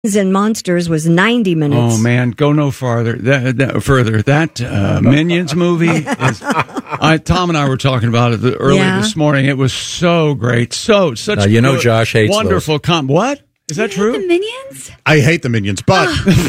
and Monsters was 90 minutes. Oh, man, go no farther. That Minions movie is... Tom and I were talking about it earlier this morning. It was so great. Such Josh hates wonderful what? Is that true? The Minions? I hate the Minions, but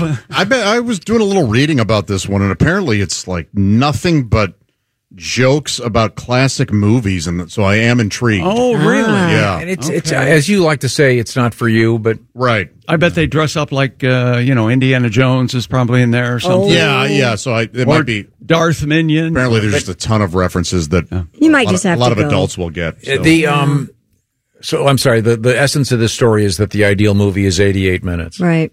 I was doing a little reading about this one, and apparently it's like nothing but jokes about classic movies, and so I am intrigued. Oh, really? Yeah. And it's as you like to say, it's not for you, but right. I bet they dress up like Indiana Jones is probably in there or something. Yeah. So it might be Darth Minion. Apparently, there's just a ton of references that you might just have a lot to of go. adults will get. So. So I'm sorry. The essence of this story is that the ideal movie is 88 minutes. Right.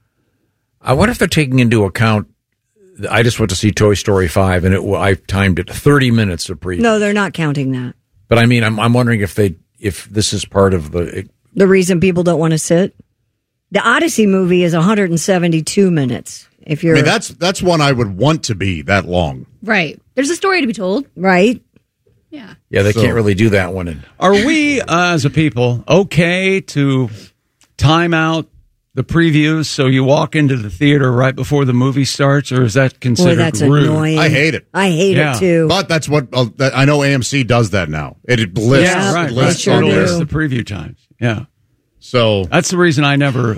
I wonder if they're taking into account. I just went to see Toy Story 5, and I timed it 30 minutes of preview. No, they're not counting that. But I mean, I'm wondering if this is part of the reason people don't want to sit. The Odyssey movie is 172 minutes. If you're, that's one I would want to be that long. Right. There's a story to be told. Right. Yeah, they can't really do that one. Are we, as a people, okay to time out the previews so you walk into the theater right before the movie starts, or is that considered that's rude? Annoying. I hate it. I hate it too. But that's what I know AMC does that now. It lists. Yeah, right. Lists It'll list the preview times. Yeah. So that's the reason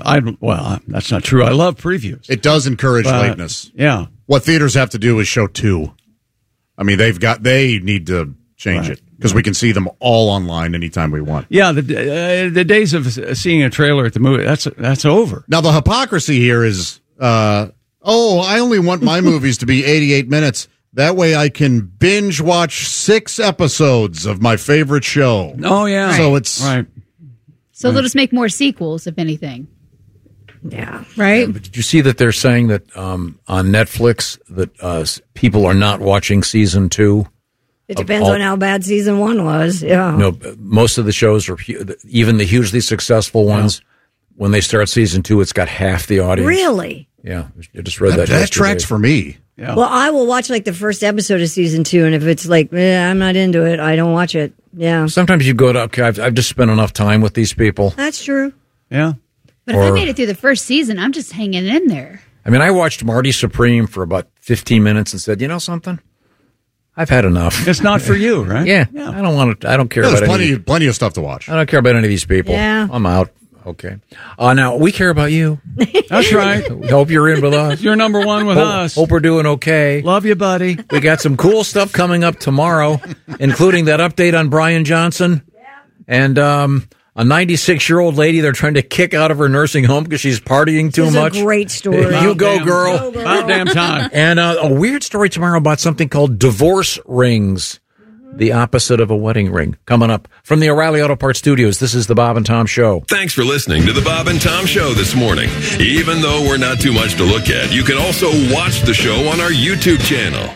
that's not true. I love previews. It does encourage lateness. Yeah. What theaters have to do is show 2. I mean, they need to change it because we can see them all online anytime we want. Yeah, the days of seeing a trailer at the movie, that's over. Now, the hypocrisy here is, I only want my movies to be 88 minutes. That way I can binge watch 6 episodes of my favorite show. Oh, yeah. So it's... Right. So they'll just make more sequels, if anything. Yeah. Right? But did you see that they're saying that on Netflix that people are not watching season 2? It depends on how bad season 1 was. Yeah. No, most of the shows are, even the hugely successful ones, when they start season 2, it's got half the audience. Really? Yeah. I just read that. That tracks for me. Yeah. Well, I will watch like the first episode of season 2, and if it's like, I'm not into it, I don't watch it. Yeah. Sometimes you go to, I've just spent enough time with these people. That's true. Yeah. But if I made it through the first season, I'm just hanging in there. I mean, I watched Marty Supreme for about 15 minutes and said, you know something? I've had enough. It's not for you, right? Yeah. I don't want to. I don't care about there's plenty of stuff to watch. I don't care about any of these people. Yeah. I'm out. Okay. Now, we care about you. That's right. We hope you're in with us. You're number one with us. Hope we're doing okay. Love you, buddy. We got some cool stuff coming up tomorrow, including that update on Brian Johnson. And a 96-year-old lady they're trying to kick out of her nursing home because she's partying too much. It's a great story. You go, girl. About damn time. And a weird story tomorrow about something called divorce rings, the opposite of a wedding ring. Coming up from the O'Reilly Auto Parts Studios, this is the Bob and Tom Show. Thanks for listening to the Bob and Tom Show this morning. Even though we're not too much to look at, you can also watch the show on our YouTube channel.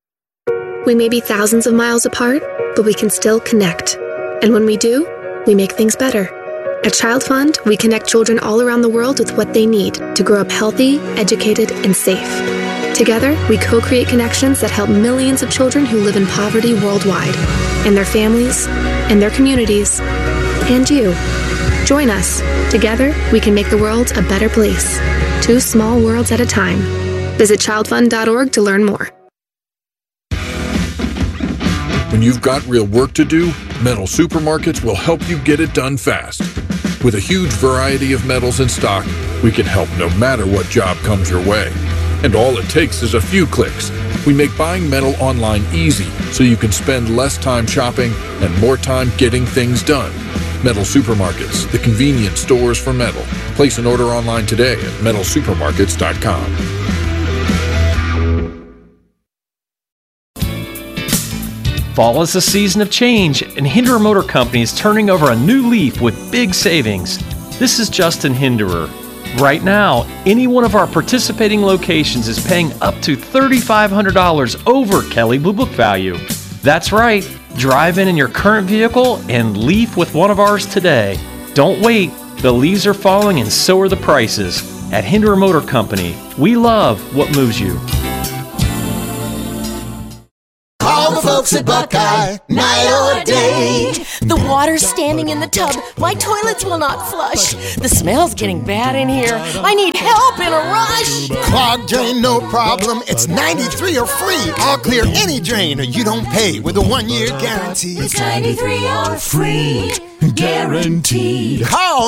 We may be thousands of miles apart, but we can still connect. And when we do, we make things better. At Child Fund, we connect children all around the world with what they need to grow up healthy, educated, and safe. Together, we co-create connections that help millions of children who live in poverty worldwide, and their families, and their communities, and you. Join us. Together, we can make the world a better place. 2 small worlds at a time. Visit childfund.org to learn more. When you've got real work to do, Metal Supermarkets will help you get it done fast. With a huge variety of metals in stock, we can help no matter what job comes your way. And all it takes is a few clicks. We make buying metal online easy so you can spend less time shopping and more time getting things done. Metal Supermarkets, the convenient stores for metal. Place an order online today at metalsupermarkets.com. Fall is a season of change, and Hinderer Motor Company is turning over a new leaf with big savings. This is Justin Hinderer. Right now, any one of our participating locations is paying up to $3,500 over Kelley Blue Book value. That's right. Drive in your current vehicle and leaf with one of ours today. Don't wait. The leaves are falling and so are the prices. At Hinderer Motor Company, we love what moves you. Call the folks at Buckeye, night or day. The water's standing in the tub. My toilets will not flush. The smell's getting bad in here. I need help in a rush. Clogged drain, no problem. It's 93 or free. I'll clear any drain or you don't pay with a 1-year guarantee. It's 93 or free. Guaranteed. Call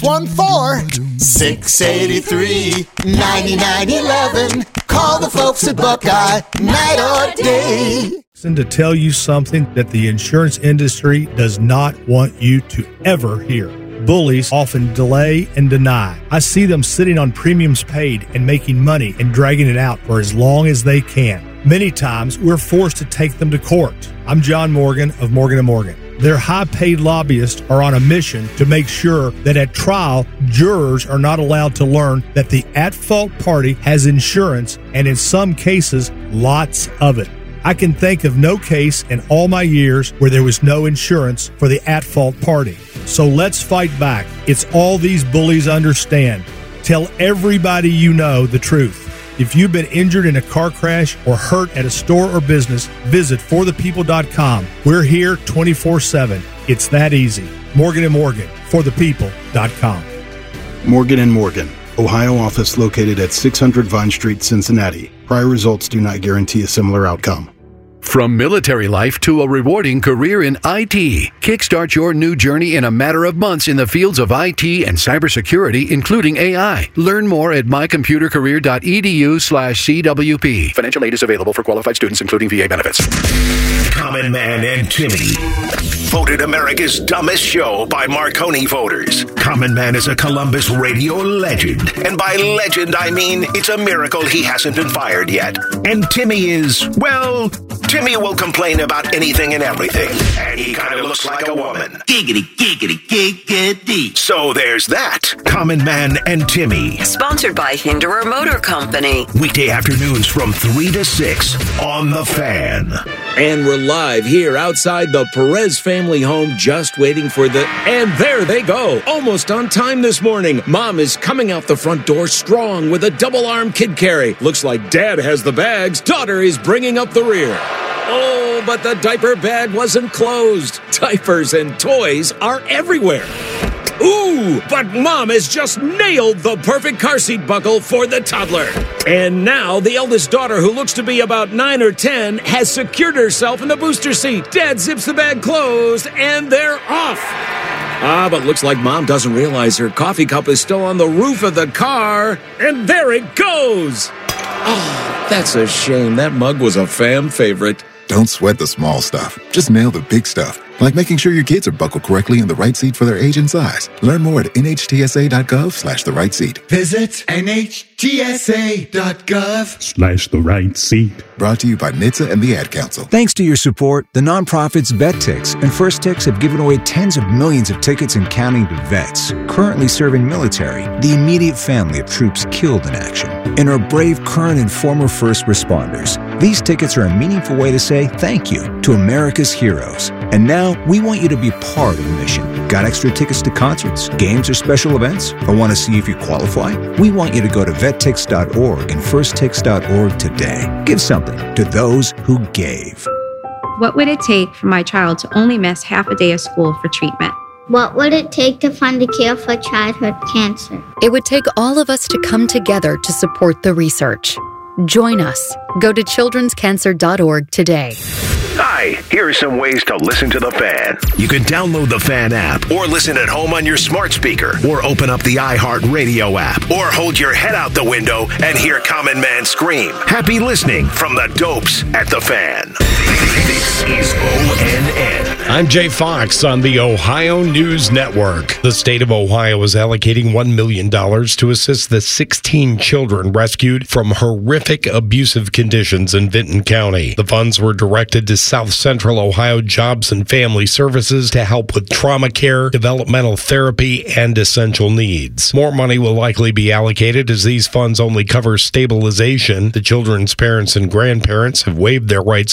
614-683-9911. Call the folks at Buckeye, night or day. And to tell you something that the insurance industry does not want you to ever hear. Bullies often delay and deny. I see them sitting on premiums paid and making money and dragging it out for as long as they can. Many times, we're forced to take them to court. I'm John Morgan of Morgan & Morgan. Their high-paid lobbyists are on a mission to make sure that at trial, jurors are not allowed to learn that the at-fault party has insurance, and in some cases, lots of it. I can think of no case in all my years where there was no insurance for the at-fault party. So let's fight back. It's all these bullies understand. Tell everybody you know the truth. If you've been injured in a car crash or hurt at a store or business, visit forthepeople.com. We're here 24/7. It's that easy. Morgan & Morgan, forthepeople.com. Morgan & Morgan, Ohio office located at 600 Vine Street, Cincinnati. Prior results do not guarantee a similar outcome. From military life to a rewarding career in IT, kickstart your new journey in a matter of months in the fields of IT and cybersecurity, including AI. Learn more at mycomputercareer.edu/CWP. Financial aid is available for qualified students, including VA benefits. Common Man and Timmy. Voted America's dumbest show by Marconi voters. Common Man is a Columbus radio legend. And by legend, I mean it's a miracle he hasn't been fired yet. And Timmy is, well, Timmy will complain about anything and everything. And he kind of looks like a woman. Giggity, giggity, giggity. So there's that. Common Man and Timmy. Sponsored by Hinderer Motor Company. Weekday afternoons from 3 to 6 on The Fan. And we're live here outside the Perez family home, just waiting for the... And there they go. Almost on time this morning. Mom is coming out the front door strong with a double-arm kid carry. Looks like Dad has the bags. Daughter is bringing up the rear. Oh, but the diaper bag wasn't closed. Diapers and toys are everywhere. Ooh, but Mom has just nailed the perfect car seat buckle for the toddler. And now the eldest daughter, who looks to be about 9 or 10, has secured herself in the booster seat. Dad zips the bag closed, and they're off. But looks like Mom doesn't realize her coffee cup is still on the roof of the car. And there it goes. Oh, that's a shame. That mug was a fam favorite. Don't sweat the small stuff. Just nail the big stuff. Like making sure your kids are buckled correctly in the right seat for their age and size. Learn more at nhtsa.gov/the right seat. Visit nhtsa.gov/the right seat. Brought to you by NHTSA and the Ad Council. Thanks to your support, the nonprofits VetTix and First Tix have given away tens of millions of tickets and counting to vets currently serving military, the immediate family of troops killed in action, and our brave current and former first responders. These tickets are a meaningful way to say thank you to America's heroes. And now, we want you to be part of the mission. Got extra tickets to concerts, games, or special events? Or want to see if you qualify? We want you to go to vettix.org and firsttix.org today. Give something to those who gave. What would it take for my child to only miss half a day of school for treatment? What would it take to fund a cure for childhood cancer? It would take all of us to come together to support the research. Join us. Go to childrenscancer.org today. Hi, here are some ways to listen to The Fan. You can download the Fan app or listen at home on your smart speaker or open up the iHeartRadio app or hold your head out the window and hear Common Man scream. Happy listening from the dopes at The Fan. This is ONN. I'm Jay Fox on the Ohio News Network. The state of Ohio is allocating $1 million to assist the 16 children rescued from horrific abusive conditions in Vinton County. The funds were directed to South Central Ohio Jobs and Family Services to help with trauma care, developmental therapy, and essential needs. More money will likely be allocated as these funds only cover stabilization. The children's parents and grandparents have waived their rights to preliminary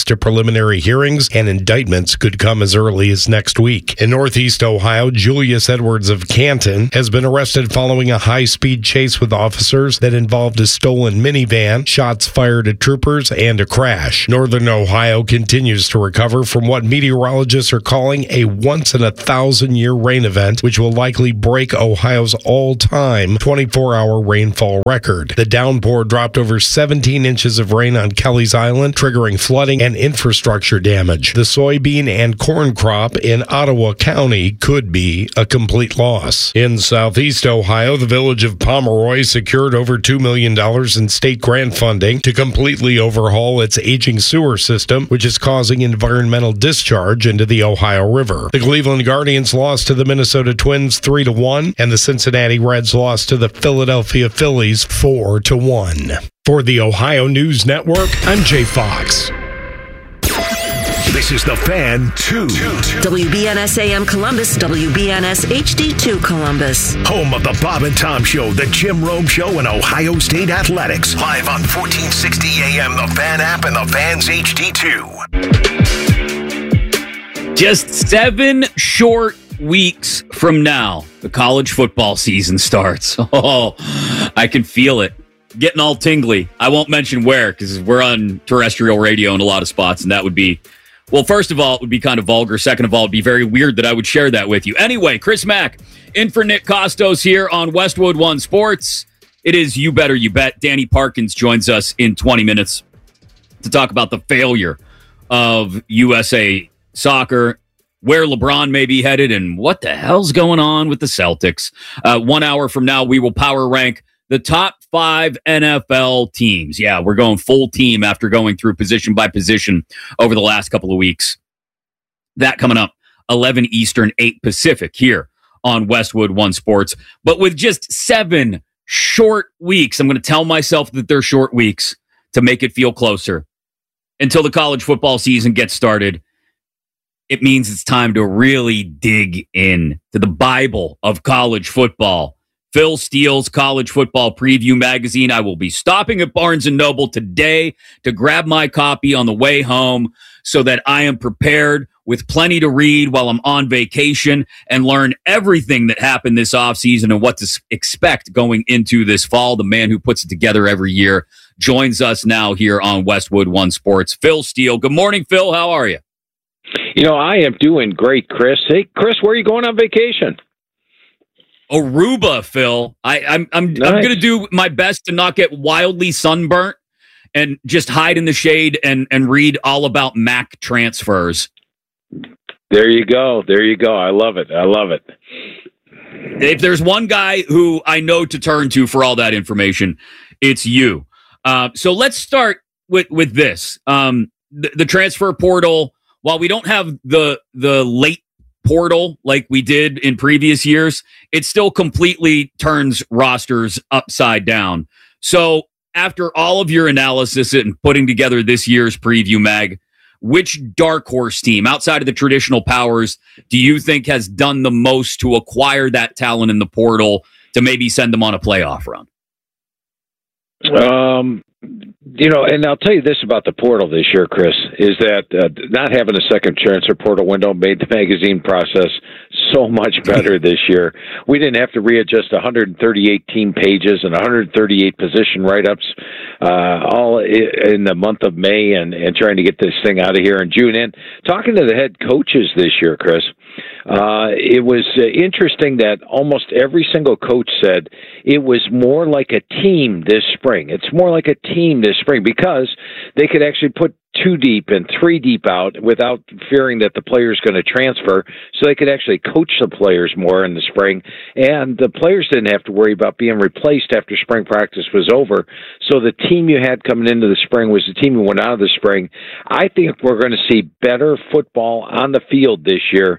preliminary hearings, and indictments could come as early as next week. In Northeast Ohio, Julius Edwards of Canton has been arrested following a high-speed chase with officers that involved a stolen minivan, shots fired at troopers, and a crash. Northern Ohio continues to recover from what meteorologists are calling a once-in-a-thousand-year rain event, which will likely break Ohio's all-time 24-hour rainfall record. The downpour dropped over 17 inches of rain on Kelly's Island, triggering flooding and infrastructure damage. The soybean and corn crop in Ottawa County could be a complete loss. In Southeast Ohio, the village of Pomeroy secured over $2 million in state grant funding to completely overhaul its aging sewer system, which is causing environmental discharge into the Ohio River. The Cleveland Guardians lost to the Minnesota Twins 3-1, and the Cincinnati Reds lost to the Philadelphia Phillies 4-1. For the Ohio News Network, I'm Jay Fox. This is The Fan 2. WBNS AM Columbus, WBNS HD2 Columbus. Home of the Bob and Tom Show, the Jim Rome Show, and Ohio State Athletics. Live on 1460 AM, the Fan app, and the Fans HD2. Just 7 short weeks from now, the college football season starts. Oh, I can feel it. Getting all tingly. I won't mention where, because we're on terrestrial radio in a lot of spots, and that would be, well, first of all, it would be kind of vulgar. Second of all, it'd be very weird that I would share that with you. Anyway, Chris Mack, in for Nick Costos here on Westwood One Sports. It is You Better You Bet. Danny Parkins joins us in 20 minutes to talk about the failure of USA Soccer, where LeBron may be headed, and what the hell's going on with the Celtics. 1 hour from now, we will power rank the top 5 NFL teams. Yeah, we're going full team after going through position by position over the last couple of weeks. That coming up, 11 Eastern, 8 Pacific here on Westwood One Sports. But with just 7 short weeks, I'm going to tell myself that they're short weeks to make it feel closer until the college football season gets started. It means it's time to really dig in to the Bible of college football. Phil Steele's College Football Preview magazine. I will be stopping at Barnes & Noble today to grab my copy on the way home so that I am prepared with plenty to read while I'm on vacation and learn everything that happened this offseason and what to expect going into this fall. The man who puts it together every year joins us now here on Westwood One Sports. Phil Steele. Good morning, Phil. How are you? You know, I am doing great, Chris. Hey, Chris, where are you going on vacation? Aruba, Phil. I'm going to do my best to not get wildly sunburnt and just hide in the shade and read all about Mac transfers. There you go. There you go. I love it. I love it. If there's one guy who I know to turn to for all that information, it's you. So let's start with this. The transfer portal, while we don't have the late portal like we did in previous years, it still completely turns rosters upside down. So after all of your analysis and putting together this year's preview mag, which dark horse team outside of the traditional powers do you think has done the most to acquire that talent in the portal to maybe send them on a playoff run? You know, and I'll tell you this about the portal this year, Chris, is that not having a second transfer portal window made the magazine process so much better this year. We didn't have to readjust 138 team pages and 138 position write-ups all in the month of May and trying to get this thing out of here in June. And talking to the head coaches this year, Chris, it was interesting that almost every single coach said it was more like a team this spring. It's more like a team this spring because they could actually put 2 deep and 3 deep out without fearing that the player's going to transfer, so they could actually coach the players more in the spring, and the players didn't have to worry about being replaced after spring practice was over. So the team you had coming into the spring was the team who went out of the spring. I think we're going to see better football on the field this year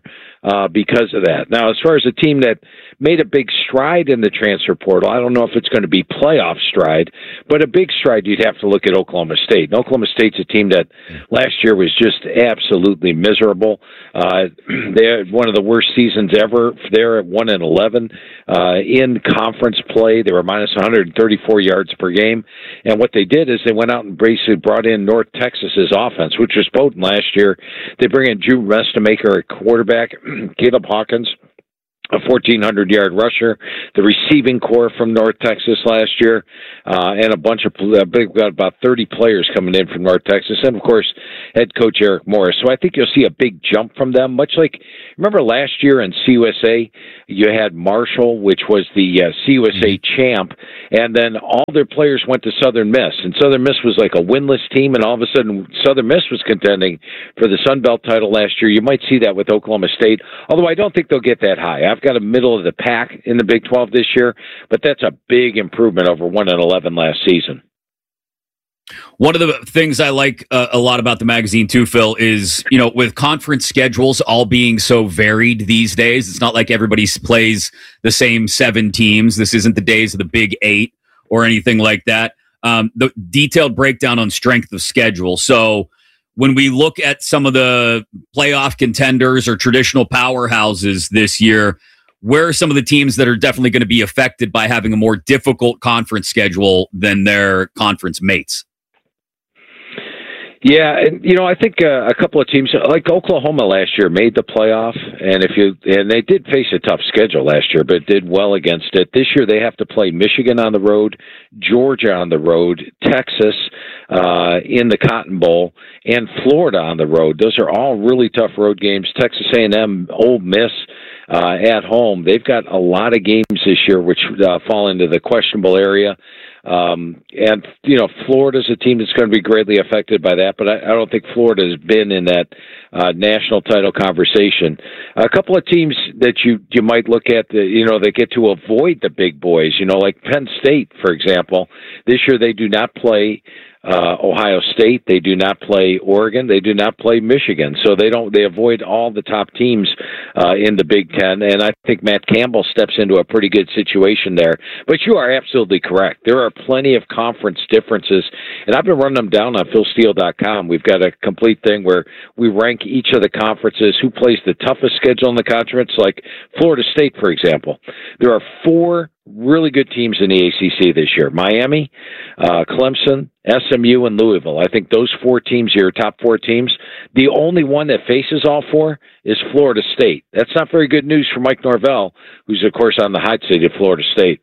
because of that. Now, as far as a team that made a big stride in the transfer portal, I don't know if it's going to be playoff stride, but a big stride, you'd have to look at Oklahoma State. And Oklahoma State's a team that last year was just absolutely miserable. They had one of the worst seasons ever. They're at 1-11 in conference play. They were minus 134 yards per game. And what they did is they went out and basically brought in North Texas's offense, which was potent last year. They bring in Drew Mestamaker at quarterback, Caleb Hawkins, a 1,400-yard rusher, the receiving core from North Texas last year, and a bunch of we've got about 30 players coming in from North Texas, and of course, head coach Eric Morris. So I think you'll see a big jump from them. Much like, remember last year in CUSA, you had Marshall, which was the CUSA champ, and then all their players went to Southern Miss, and Southern Miss was like a winless team, and all of a sudden Southern Miss was contending for the Sun Belt title last year. You might see that with Oklahoma State, although I don't think they'll get that high. I've got a middle of the pack in the Big 12 this year, but that's a big improvement over 1-11 last season. One of the things I like a lot about the magazine too, Phil, is, with conference schedules all being so varied these days, it's not like everybody plays the same 7 teams. This isn't the days of the Big 8 or anything like that. The detailed breakdown on strength of schedule. So when we look at some of the playoff contenders or traditional powerhouses this year, where are some of the teams that are definitely going to be affected by having a more difficult conference schedule than their conference mates? Yeah, and I think a couple of teams like Oklahoma last year made the playoff, and they did face a tough schedule last year, but did well against it. This year they have to play Michigan on the road, Georgia on the road, Texas in the Cotton Bowl, and Florida on the road. Those are all really tough road games. Texas A&M, Ole Miss at home. They've got a lot of games this year which fall into the questionable area. And Florida's a team that's going to be greatly affected by that, but I don't think Florida has been in that national title conversation. A couple of teams that you might look at, they get to avoid the big boys, like Penn State, for example. This year they do not play Ohio State. They do not play Oregon. They do not play Michigan. So they avoid all the top teams in the Big Ten. And I think Matt Campbell steps into a pretty good situation there. But you are absolutely correct. There are plenty of conference differences. And I've been running them down on philsteele.com. We've got a complete thing where we rank each of the conferences, who plays the toughest schedule in the conference, like Florida State, for example. There are 4 really good teams in the ACC this year: Miami, Clemson, SMU, and Louisville. I think those 4 teams are your top 4 teams. The only one that faces all 4 is Florida State. That's not very good news for Mike Norvell, who's, of course, on the hot seat at Florida State.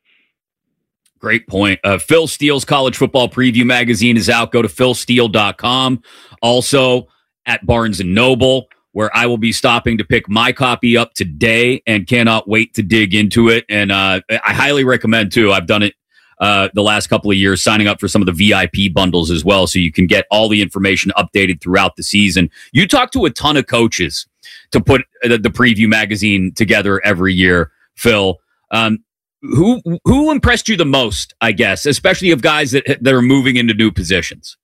Great point. Phil Steele's College Football Preview magazine is out. Go to philsteele.com. Also at Barnes & Noble, where I will be stopping to pick my copy up today and cannot wait to dig into it. And I highly recommend, too. I've done it the last couple of years, signing up for some of the VIP bundles as well, so you can get all the information updated throughout the season. You talk to a ton of coaches to put the preview magazine together every year, Phil. Who impressed you the most, I guess, especially of guys that are moving into new positions?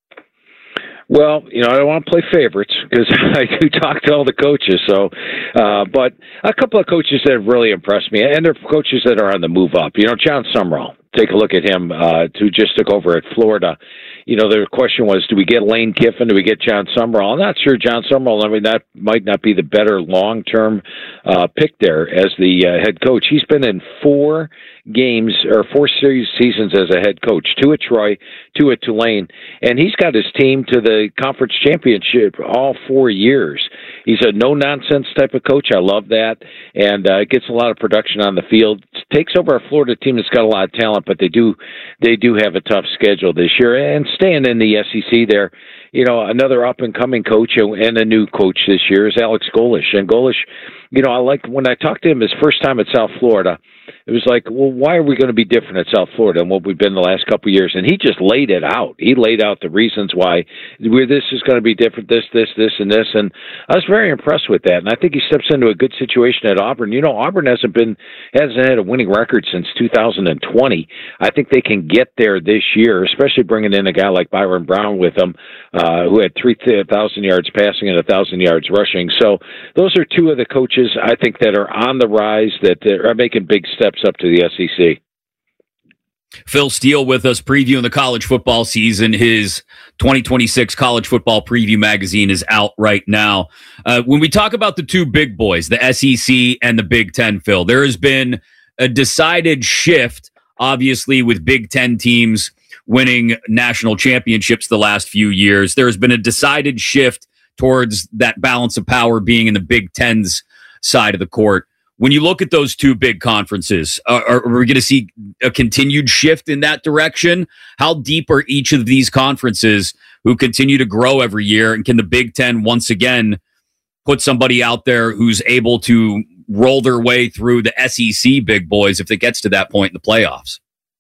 Well, I don't want to play favorites because I do talk to all the coaches. So, but a couple of coaches that have really impressed me, and they're coaches that are on the move up. John Sumrall. Take a look at him, who just took over at Florida. The question was, do we get Lane Kiffin? Do we get John Sumrall? I'm not sure John Sumrall, that might not be the better long-term pick there as the head coach. He's been in 4 games or 4 seasons as a head coach, 2 at Troy, 2 at Tulane, and he's got his team to the conference championship all 4 years. He's a no-nonsense type of coach. I love that, and gets a lot of production on the field. Takes over a Florida team that's got a lot of talent, but they do have a tough schedule this year. And staying in the SEC there, another up-and-coming coach and a new coach this year is Alex Golesh. And Golesh, I like when I talked to him his first time at South Florida, it was like, well, why are we going to be different at South Florida than what we've been the last couple of years? And he just laid it out. He laid out the reasons why this is going to be different, this, and this. And I was very impressed with that. And I think he steps into a good situation at Auburn. Auburn hasn't had a winning record since 2020. I think they can get there this year, especially bringing in a guy like Byron Brown with them who had 3,000 yards passing and 1,000 yards rushing. So those are two of the coaches I think that are on the rise, that are making big steps up to the SEC. Phil Steele with us previewing the college football season. His 2026 College Football Preview magazine is out right now. When we talk about the two big boys, the SEC and the Big Ten, Phil, there has been a decided shift, obviously, with Big Ten teams winning national championships the last few years. There has been a decided shift towards that balance of power being in the Big Ten's side of the court. When you look at those two big conferences, are we going to see a continued shift in that direction? How deep are each of these conferences who continue to grow every year? And can the Big Ten once again put somebody out there who's able to roll their way through the SEC big boys if it gets to that point in the playoffs?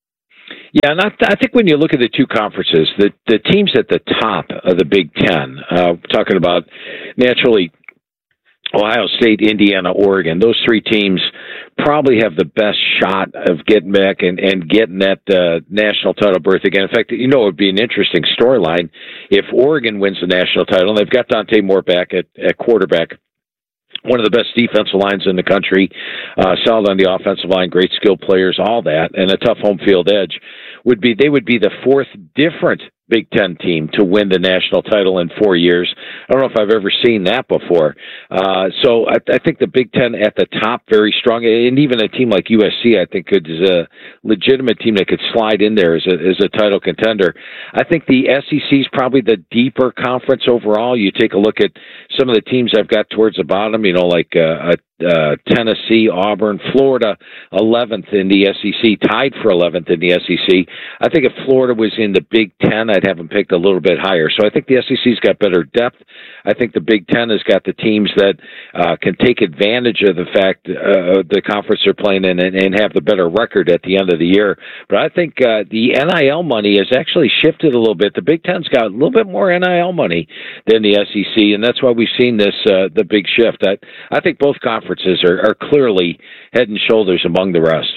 Yeah, and I think when you look at the two conferences, the teams at the top of the Big Ten, talking about naturally Ohio State, Indiana, Oregon, those three teams probably have the best shot of getting back and getting that national title berth again. In fact, it would be an interesting storyline if Oregon wins the national title. And they've got Dante Moore back at quarterback. One of the best defensive lines in the country, solid on the offensive line, great skilled players, all that, and a tough home field edge. They would be the fourth different Big Ten team to win the national title in 4 years. I don't know if I've ever seen that before. So I think the Big Ten at the top, very strong, and even a team like USC, I think is a legitimate team that could slide in there as a title contender. I think the SEC is probably the deeper conference overall. You take a look at some of the teams I've got towards the bottom, like Tennessee, Auburn, Florida, 11th in the SEC, tied for 11th in the SEC. I think if Florida was in the Big Ten, I'd have them picked a little bit higher. So I think the SEC's got better depth. I think the Big Ten has got the teams that can take advantage of the fact the conference they're playing in and have the better record at the end of the year. But I think the NIL money has actually shifted a little bit. The Big Ten's got a little bit more NIL money than the SEC, and that's why we've seen this the big shift. I think both conferences are clearly head and shoulders among the rest.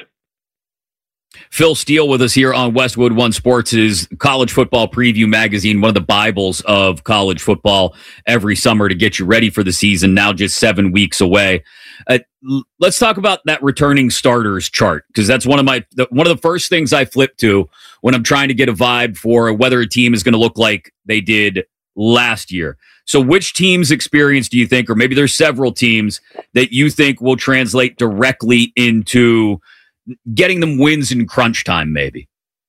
Phil Steele with us here on Westwood One Sports' College Football Preview magazine, one of the Bibles of college football every summer to get you ready for the season, now just 7 weeks away. Let's talk about that returning starters chart, because that's one of the first things I flip to when I'm trying to get a vibe for whether a team is going to look like they did last year. So which team's experience do you think, or maybe there's several teams that you think will translate directly into getting them wins in crunch time, maybe?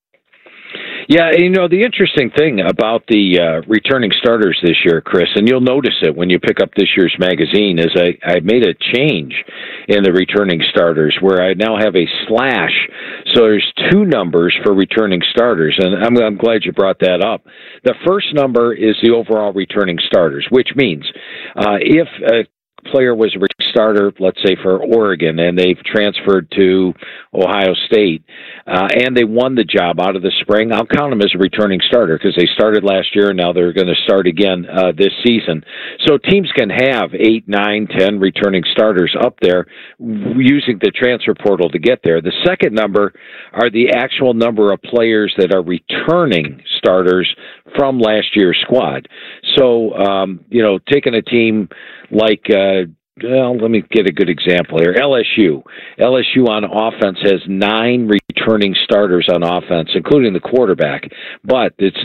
Yeah, the interesting thing about the returning starters this year, Chris, and you'll notice it when you pick up this year's magazine, is I made a change in the returning starters where I now have a slash. So there's two numbers for returning starters, and I'm glad you brought that up. The first number is the overall returning starters, which means if a player was a starter, let's say for Oregon, and they've transferred to Ohio State, and they won the job out of the spring, I'll count them as a returning starter because they started last year and now they're going to start again this season. So teams can have 8, 9, 10 returning starters up there using the transfer portal to get there. The second number are the actual number of players that are returning starters from last year's squad. So, taking a team like, let me get a good example here. LSU on offense has 9 returning starters on offense, including the quarterback, but it's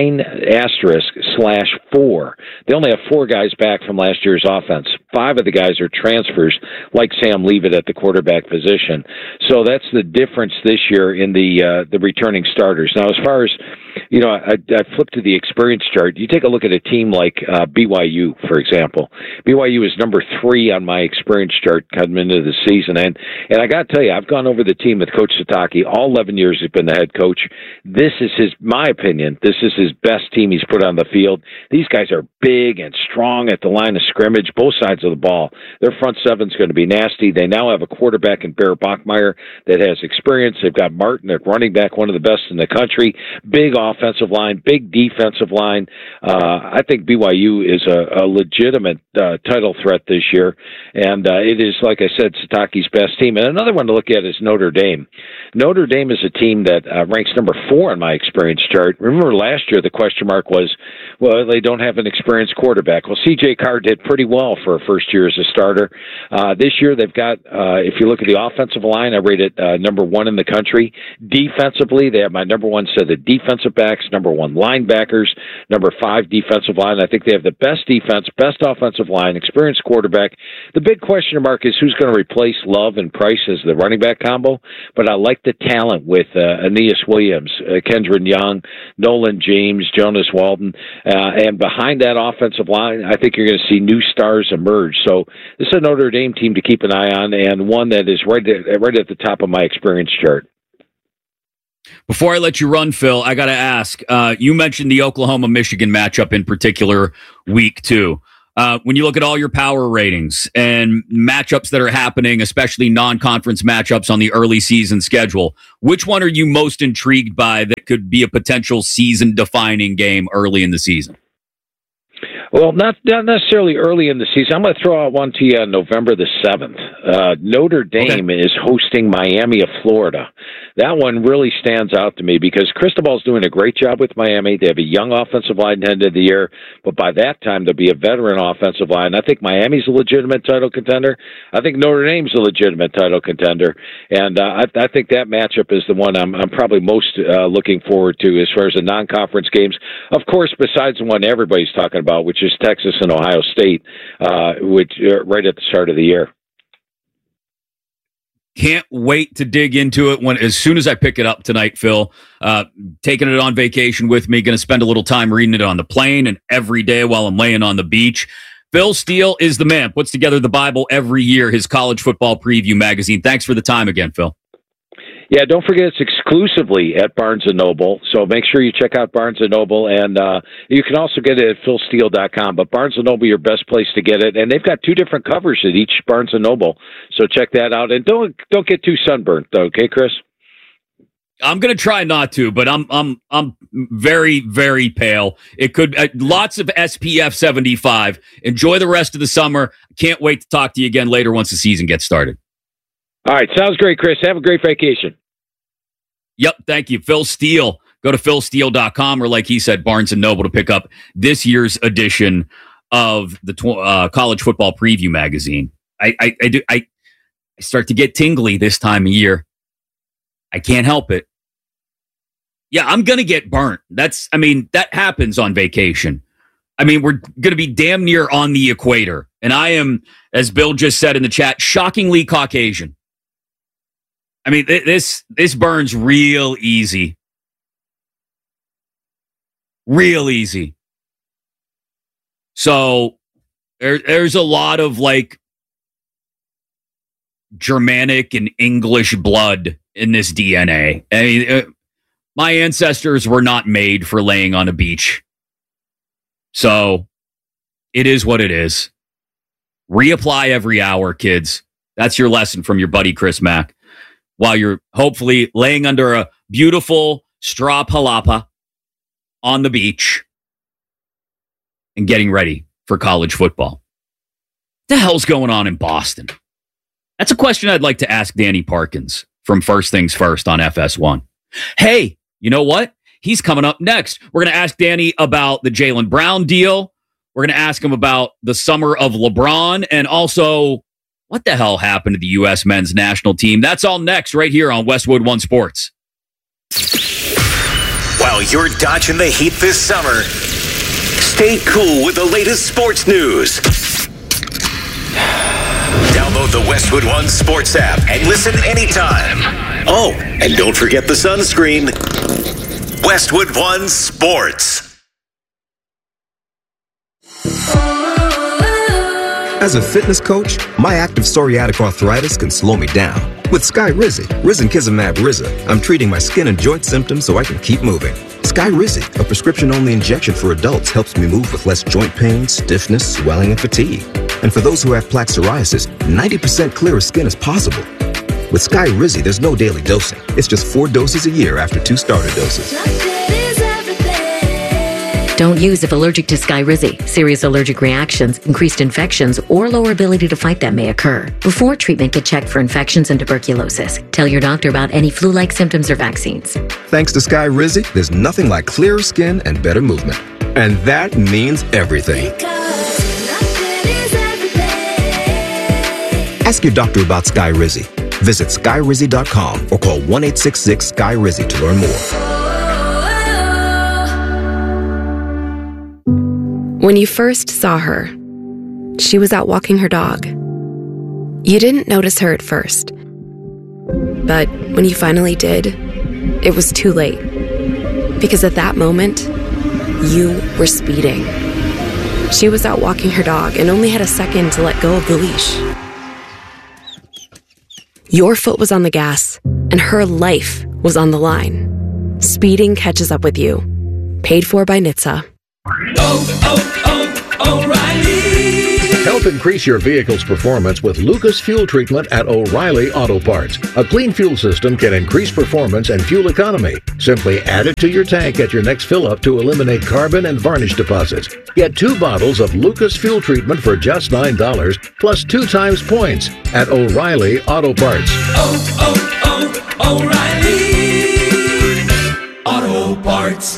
9*/4. They only have 4 guys back from last year's offense. 5 of the guys are transfers, like Sam Leavitt at the quarterback position. So that's the difference this year in the returning starters. Now, as far as I flipped to the experience chart. You take a look at a team like BYU, for example. BYU is number 3 on my experience chart coming into the season. And I got to tell you, I've gone over the team with Coach Satake. All 11 years he's been the head coach. This is my opinion, this is his best team he's put on the field. These guys are big and strong at the line of scrimmage, both sides of the ball. Their front seven's going to be nasty. They now have a quarterback in Bear Bachmeier that has experience. They've got Martin at running back, one of the best in the country. Big offensive line, big defensive line. I think BYU is a legitimate title threat this year, and it is, like I said, Satake's best team. And another one to look at is Notre Dame. Notre Dame is a team that ranks number 4 on my experience chart. Remember last year the question mark was, well, they don't have an experienced quarterback. Well, C.J. Carr did pretty well for a first year as a starter. This year, they've got, if you look at the offensive line, I rate it number 1 in the country. Defensively, they have my number 1 set of defensive backs, number 1 linebackers, number 5 defensive line. I think they have the best defense, best offensive line, experienced quarterback. The big question mark is who's going to replace Love and Price as the running back combo, but I like the talent with Aeneas Williams, Kendron Young, Nolan James, Jonas Walden, and behind that offensive line, I think you're going to see new stars emerge. So this is a Notre Dame team to keep an eye on, and one that is right at the top of my experience chart. Before I let you run, Phil, I got to ask, you mentioned the Oklahoma-Michigan matchup in particular week 2. When you look at all your power ratings and matchups that are happening, especially non-conference matchups on the early season schedule, which one are you most intrigued by that could be a potential season-defining game early in the season? Well, not necessarily early in the season. I'm going to throw out one to you on November the 7th. Notre Dame is hosting Miami of Florida. That one really stands out to me because Cristobal's doing a great job with Miami. They have a young offensive line at the end of the year, but by that time, there'll be a veteran offensive line. I think Miami's a legitimate title contender. I think Notre Dame's a legitimate title contender. And I think that matchup is the one I'm probably most looking forward to as far as the non-conference games. Of course, besides the one everybody's talking about, which is Texas and Ohio State, which right at the start of the year. Can't wait to dig into it as soon as I pick it up tonight, Phil. Taking it on vacation with me, going to spend a little time reading it on the plane and every day while I'm laying on the beach. Phil Steele is the man, puts together the Bible every year, his college football preview magazine. Thanks for the time again, Phil. Yeah, don't forget it's exclusively at Barnes & Noble, so make sure you check out Barnes & Noble, and you can also get it at philsteele.com, but Barnes & Noble, your best place to get it, and they've got 2 different covers at each Barnes & Noble, so check that out, and don't get too sunburnt, though, okay, Chris? I'm going to try not to, but I'm very, very pale. It could lots of SPF 75. Enjoy the rest of the summer. Can't wait to talk to you again later once the season gets started. All right, sounds great, Chris. Have a great vacation. Yep, thank you. Phil Steele. Go to philsteele.com or, like he said, Barnes & Noble to pick up this year's edition of the College Football Preview magazine. I start to get tingly this time of year. I can't help it. Yeah, I'm going to get burnt. That happens on vacation. We're going to be damn near on the equator. And I am, as Bill just said in the chat, shockingly Caucasian. This burns real easy. Real easy. So there's a lot of Germanic and English blood in this DNA. My ancestors were not made for laying on a beach. So it is what it is. Reapply every hour, kids. That's your lesson from your buddy Chris Mack. While you're hopefully laying under a beautiful straw palapa on the beach and getting ready for college football. What the hell's going on in Boston? That's a question I'd like to ask Danny Parkins from First Things First on FS1. Hey, you know what? He's coming up next. We're going to ask Danny about the Jaylen Brown deal. We're going to ask him about the summer of LeBron and also what the hell happened to the U.S. men's national team. That's all next right here on Westwood One Sports. While you're dodging the heat this summer, stay cool with the latest sports news. Download the Westwood One Sports app and listen anytime. Oh, and don't forget the sunscreen. Westwood One Sports. As a fitness coach, my active psoriatic arthritis can slow me down. With Skyrizi, Risankizumab Riza, I'm treating my skin and joint symptoms so I can keep moving. Skyrizi, a prescription-only injection for adults, helps me move with less joint pain, stiffness, swelling, and fatigue. And for those who have plaque psoriasis, 90% clearer skin is possible. With Skyrizi, there's no daily dosing. It's just 4 doses a year after 2 starter doses. Don't use if allergic to Skyrizi. Serious allergic reactions, increased infections, or lower ability to fight them may occur. Before treatment, get checked for infections and tuberculosis. Tell your doctor about any flu-like symptoms or vaccines. Thanks to Skyrizi, there's nothing like clearer skin and better movement. And that means everything. Ask your doctor about Skyrizi. Visit Skyrizi.com or call 1-866-SKY-RIZZI to learn more. When you first saw her, she was out walking her dog. You didn't notice her at first. But when you finally did, it was too late. Because at that moment, you were speeding. She was out walking her dog and only had a second to let go of the leash. Your foot was on the gas, and her life was on the line. Speeding catches up with you. Paid for by NHTSA. O'Reilly! Help increase your vehicle's performance with Lucas Fuel Treatment at O'Reilly Auto Parts. A clean fuel system can increase performance and fuel economy. Simply add it to your tank at your next fill-up to eliminate carbon and varnish deposits. Get 2 bottles of Lucas Fuel Treatment for just $9, plus 2 times points at O'Reilly Auto Parts. O'Reilly Auto Parts.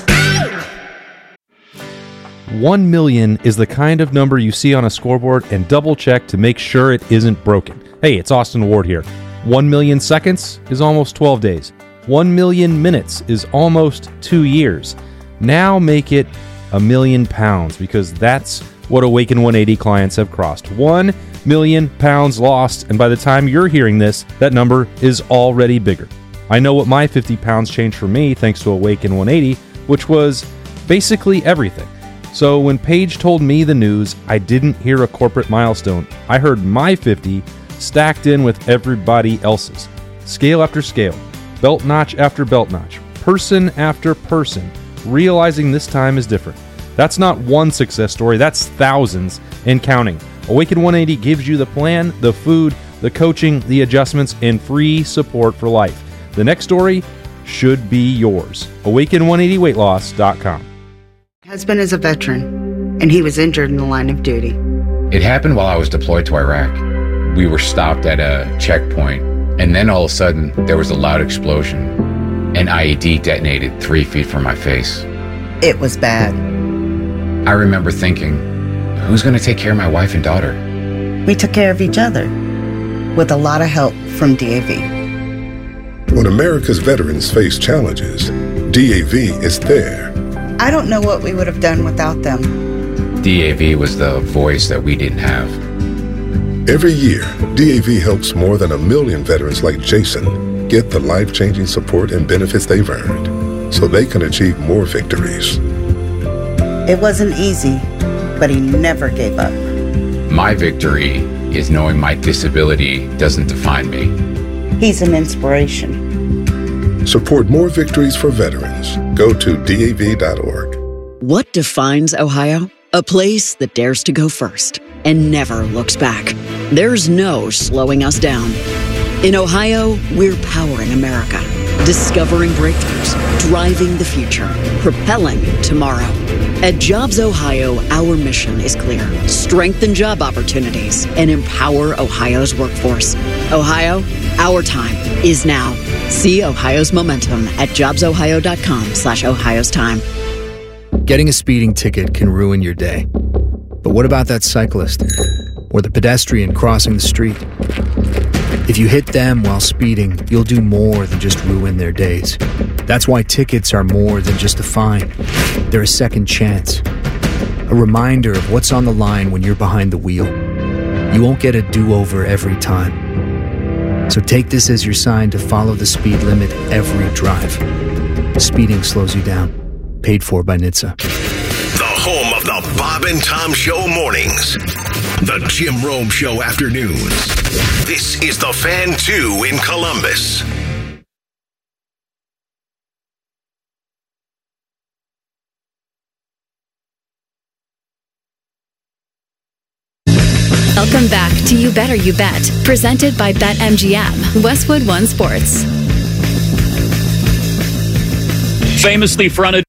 1 million is the kind of number you see on a scoreboard and double check to make sure it isn't broken. Hey, it's Austin Ward here. 1 million seconds is almost 12 days. 1 million minutes is almost 2 years. Now make it £1 million, because that's what Awaken 180 clients have crossed. 1 million pounds lost, and by the time you're hearing this, that number is already bigger. I know what my 50 pounds changed for me thanks to Awaken 180, which was basically everything. So when Paige told me the news, I didn't hear a corporate milestone. I heard my 50 stacked in with everybody else's. Scale after scale, belt notch after belt notch, person after person, realizing this time is different. That's not one success story, that's thousands and counting. Awaken 180 gives you the plan, the food, the coaching, the adjustments, and free support for life. The next story should be yours. Awaken180weightloss.com. My husband is a veteran, and he was injured in the line of duty. It happened while I was deployed to Iraq. We were stopped at a checkpoint, and then all of a sudden, there was a loud explosion. An IED detonated 3 feet from my face. It was bad. I remember thinking, who's going to take care of my wife and daughter? We took care of each other, with a lot of help from DAV. When America's veterans face challenges, DAV is there. I don't know what we would have done without them. DAV was the voice that we didn't have. Every year, DAV helps more than 1 million veterans like Jason get the life-changing support and benefits they've earned so they can achieve more victories. It wasn't easy, but he never gave up. My victory is knowing my disability doesn't define me. He's an inspiration. Support more victories for veterans. Go to DAV.org. What defines Ohio? A place that dares to go first and never looks back. There's no slowing us down. In Ohio, we're powering America, discovering breakthroughs, driving the future, propelling tomorrow. At Jobs Ohio, our mission is clear. Strengthen job opportunities and empower Ohio's workforce. Ohio, our time is now. See Ohio's momentum at jobsohio.com/Ohio's time. Getting a speeding ticket can ruin your day. But what about that cyclist or the pedestrian crossing the street? If you hit them while speeding, you'll do more than just ruin their days. That's why tickets are more than just a fine. They're a second chance. A reminder of what's on the line when you're behind the wheel. You won't get a do-over every time. So take this as your sign to follow the speed limit every drive. Speeding slows you down. Paid for by NHTSA. The home of the Bob and Tom Show mornings. The Jim Rome Show afternoons. This is the Fan 2 in Columbus. Welcome back to You Better You Bet, presented by BetMGM, Westwood One Sports. Famously fronted